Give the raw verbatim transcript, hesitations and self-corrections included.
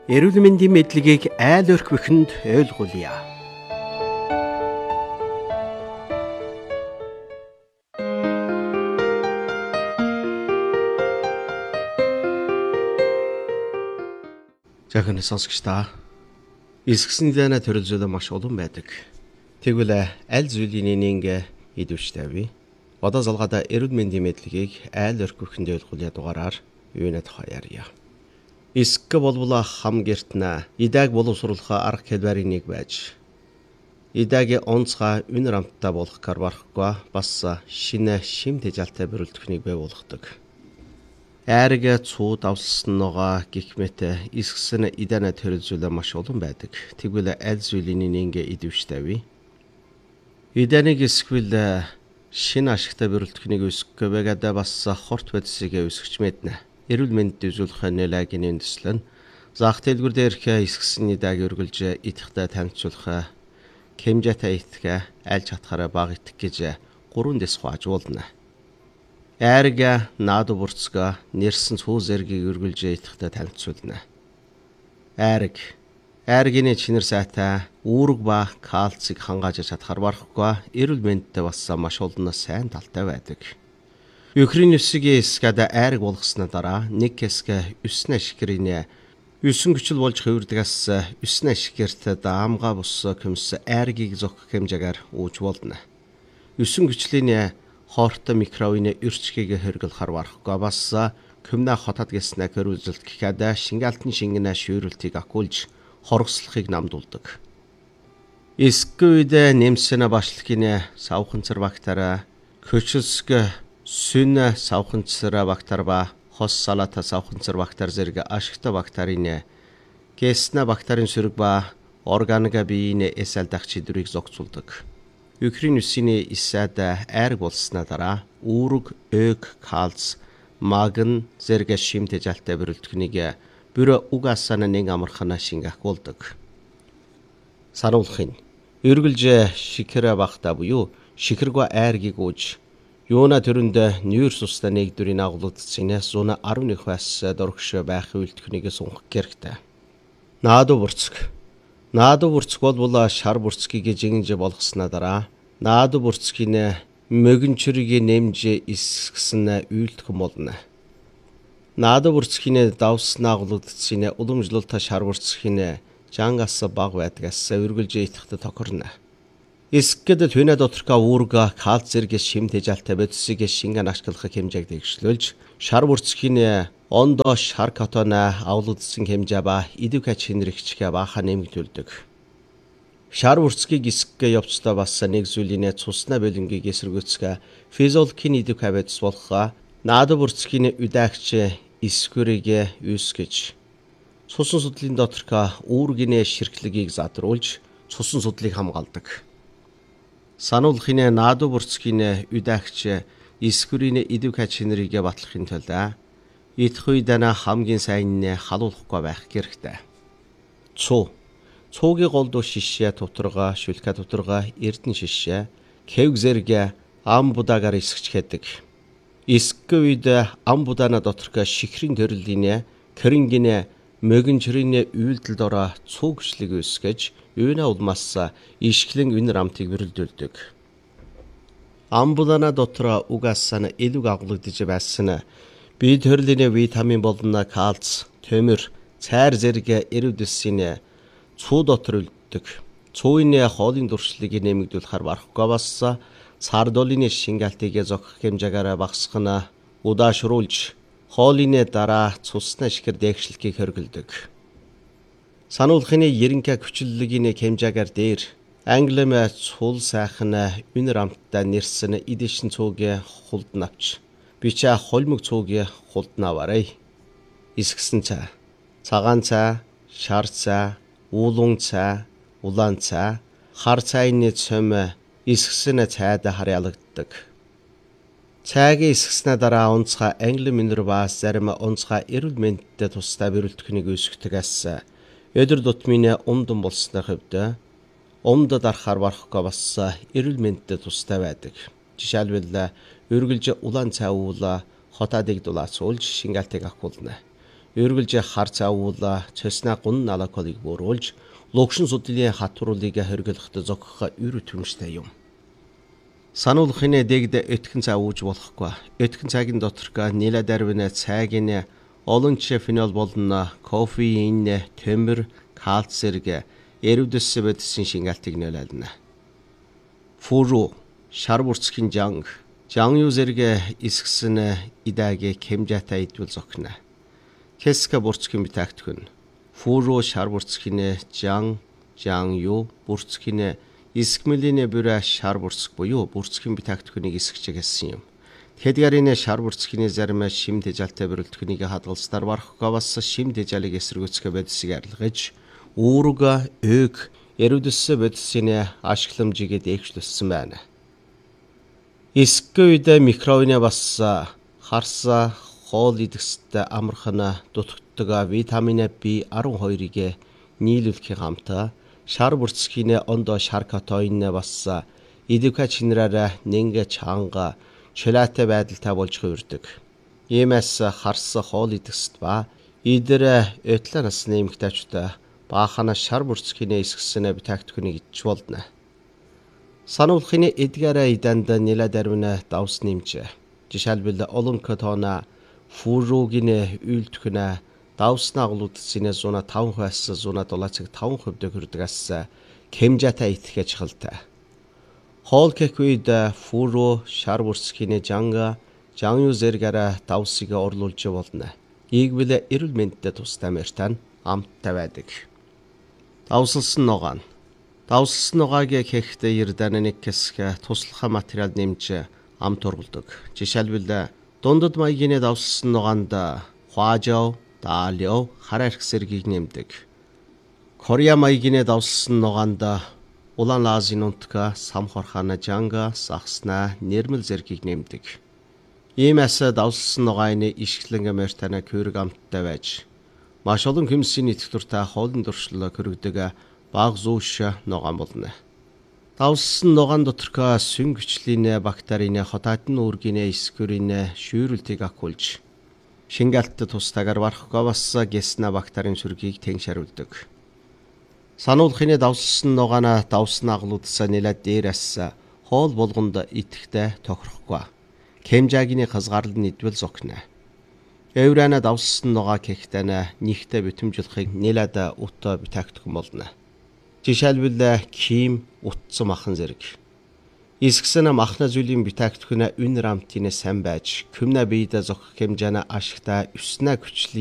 Эрүүл мэндийн мэдлэгийг айл өрхвөхөнд ойлгуулъя. Жаахан сонсогч та эсгсэн дэна төрөлжөлөө маш олон байдаг. Тэгвэл аль зүйлийн нэг идэвчтэй вэ? Одоо залгаада эрүүл мэндийн мэдлэгийг айл өрхвөхөнд ойлгуулъя дугаараар юунад хаяарья. Эсгэ болбола хам гертна иdag боловсруулах арга хэлбэрийн нэг байж идагийн онцгой үнэр амттай болох карбархгүй бас шинэ шим тэжээлтэй бэрүүлдэхнийг бий болгодог. Айрга цууд авсан ногоо гихмэт эсгсэн идана төрөлжүүлээ маш олон байдаг. Тэгвэл аль зүйлийн нэг идэвчтэй вэ? Иданыг эсгвэл шинэ ашигтай бэрүүлдэхнийг өсгөх байгаад бас хорт байдсыг өсгөж мэднэ. Эрүүл мэндэд үзүүлэх нэлээгийн үндэслэн зах дэлгүүр дээрх эсгсэн идаг өргөлж идэхтэй танилцуулах хэмжээтэй итгэх аль чадхаараа баг итгэх гэж гурван дэс хуваажуулна. Айрга нааду бурцга нэрсэн цүү зэргийг өргөлж идэхтэй танилцуулна. Айрг айргийн чинэр сайтай үүрэг ба кальцийг хангааж чадхаар барахгүй эрүүл мэндэд бас маш олон сайн талтай байдаг. Ukraine үсгийн эсгэд айрг болгосны дараа нэг хэсэг өснө ашигрын өсөн хүчил болж хувирдгаас өснө ашигэрт даамга бус көмс айргийг зогх хэмжээгээр үүж болно. Өсөн хүчлийн хоортой микровын өрчгийг хэрэгэл харварахгүй бас көмнө хотод гэснэ хөрүүлэлт гэхэд шингаалтын шингэнэ шүүрэлтийг акуулж хоргослохыг намдуулдаг. Эсгүй үед нэмсэн башлахын савханцар бактери көчөлсг сүн савханцар бактери ба хос салата савханцар бактери зэрэг ашигтай бактерийн гэснэ бактерийн сүрэг ба органик биеийн эсэл дах чидрийг зогцуулдаг. Ukraine үсгийн эсэд айрг болсноо дараа үүрэг, өг, кальц, магн зэрэг шим тэжээлтэй бэрүүлдэхнийг бүр угаасаа нэг амархана шингэх болдог. Саруулахын эргэлж шикэр багтаа буюу шикэргүй айргийг ууж юуна төрөнд нүүрс устай нэгдүрийн агуулгадсына зуна арван нэг бас дөрөгш байх үйлдэхнийг сунгах хэрэгтэй. Нааду бурцг. Нааду бурцг бол шар бурцгийг жингж болгосноо дараа нааду бурцгийн мөгөнчрийг нэмж эсгсэн үйлдэхэн болно. Нааду бурцгийн давсан агуулгадсына уламжлалт шар бурцгийн жангас баг байдгаас өргөлж идэхтэй тохирно. Эсгэд түнэ доторка үүрэг кальц зэрэг шим тэжээлтэй бодисыг шингэн ашиглах хэмжээг дэвшлүүлж шар бүрцгийн ондоо шар катона авлагдсан хэмжээ ба идэвх чинэрэгчгээ баахан нэмэгдүүлдэг. Шар бүрцгийг эсгэ явцдаа бас нэг зүйлийн цусна бэлэнгийг эсэргүүцэх физиологийн идэвх бодис болох нааду бүрцгийн үдаагч эсгүрийг үүсгэж цусан судлалын доторка үүргийн ширхлэгийг задруулж цусан судлалыг хамгаалдаг. Сануулхын нааду бурцгийн үдаагч эсгүрийн идэвх чинэрийг батлахын тулд идэх үедээ хамгийн сайн нь халуулахгүй байх хэрэгтэй. Цуу. Цуугийн голд шишээ тутарга, шүлхэ тутарга, эрдэн шишээ, кевг зэрэг ам будаагаар эсгэж хэдэг. Эсгэ үед ам будаана доторх шихрийн төрлийн кэрингийн мөгөнчрийн үйлдэлд ороо цуу хүчлийг үүсгэж юуна улмаас ишглэн үнэр амтыг бэрэлдүүлдэг. Амбудана дотор угаасаа илүү агуулгадж байсан бие төрлийн витамин болон кальц, төмөр, цайр зэрэг эрүүдэсийн цуу дотор үлддэг. Цууны хоолын дуршлыг нэмэгдүүлэхээр барахгүй бас цаардолын шингаалтыг зогх хэмжээгээр багасгах нь удаашруулж хоолны дараа цусна шикэр дээгшлэхийг хэрэгэлдэг. Сануулхын ерөнхий хүчлэлийн хэмжээгээр дээр англим цул сайхан үнэр амттай нэрсэн эдэшин цуугийн хулд навч бичээ холмог цуугийн хулд наваарай. Эсгсэн цай, цагаан цай, шар цай, уулун цай, улаан цай, хар цайны цөм эсгсэн цайд харьяалагддаг. Цайгийн эсгснээ дараа онцгой англи минер бас зарим онцгой эрүүл мэндэд тустай бэрүүлдэхнийг үүсгэдэгээс өдөр тутмын умдан болсны хувьд умд дарахаар барахгүй бас эрүүл мэндэд тустай байдаг. Жишээлбэл өргөлж улаан цай уул хотоодыг дулаацуулж шингаалтыг авах болно. Өргөлж хар цаавуула цэснэ гун налаколыг бууруулж логшин судлын хатруулыг хоригдоход зогхох ür төмжтэй юм. Сануулхын дэгдэ өтгөн цаавууж болохгүй. Өтгөн цагийн доторх нийлэ дарвинэ цагийн олон фенол болон кофеин, төмөр, калц зэрэг эрүүдэс бодисын шингаалтыг нөлөөлнө. Фуру, шар бүрцгийн жанг, жан юу зэрэг эсгсэн идааг хэмжээтэй идвэл зогно. Хэсэг бүрцгийн бүтээгдэхүүн. Фуру шар бүрцгийн жан, жан юу бүрцгийн эсгмэлийн бүрэ шар бүрцэг буюу бүрцгийн бүтээгдэхүүнийг эсгэж гэсэн юм. Тэдгэрийн шар бүрцгийн зарим шим тэжээлтэй бүрэлдэхүүнийг хадгалснаар барахгүй бас шим тэжээлийг эсэргүүцэх бодисыг арилгаж үүрэг өг эрүүдэс бодисын ашигламжийг дээгшлүүлсэн байна. Эсгэх үед микробны бас харс хоол идэхсэд амархан дутагддаг витамин би арван хоёрыг нийлүүлэхийн хамт шар бүрцгийн ондоо шар катоин бас идэвхэ чинраараа нэнгэ чанга чөлөөтэй байдалтай болж хувирдаг. Иймээс харс хоол идэхсэд ба идэр этлэнас нэмэгтэйчүүд баахана шар бүрцгийн эсгсэн бүтээгдэхүүнийг идэж болно. Сануулхын эдгээрээ иданд нэлээд дарвина давс нэмж. Жишээлбэл олон катона фуругийн үйлдвэрнэ давснаа глутцины зуна таван хувиас зуна долоочиг таван хувьд хүрдгээс хэмжээтэй итгэж хялтай. Хоол кэх үед фуру шар бүрцгийн жанга жан юу зэргээр давсыг орлуулж болно. Ийгвэл эрүүл мэндэд тустай мэртэн амттай байдаг. Давсалсан ногоон. Давсалсан ногоог хийхдээ ярдан нэг хэсэг туслах материал нэмж амт ургалдаг. Жишээлбэл дундад маягийн давсалсан ногоонд хуажоо, даалио, хараарх зэргийг нэмдэг. Корея маягийн давсалсан ногоонд улаан лазын унтка, самхорхана жанга, сахсна, нэрмэл зэргийг нэмдэг. Иймээс давсалсан ногооны ишгэлэн мэртэнэ кюрг амттай байж маш олон хэмсийн идэвхтэй хоолны дуршлаг хөргөдөг баг зүүш ногоон болно. Давсалсан ногоон доторх сүн гүчлийн бактерийн хотаатны үүргийн эсгүрийн шүүрэлтийг агуулж шингаалтад тустайгаар барахгүй бас гесна бактерийн сүргийг тэншаруулдаг. Сануулхын давсалсан ногоон давсна аглуудсаа нэлээд дээрээс хоол болгонд итгэхтэй тохирохгүй. Хэмжээгийн хязгаарлал нь идвэл зогно. Эврана давсалсан ногоо гэхтэн нэгтэй битэмжлэхийг нэлээд утаа бүтээгдэхүүн болно. Жишээлбэл ким, утсан махан зэрэг. Эсгсэн махна зүйлийн бүтээгдэхүүн үн рамтын сайн байж, күмнэ биедэ зогх хэмжээний ашигтай өснө хүчлийн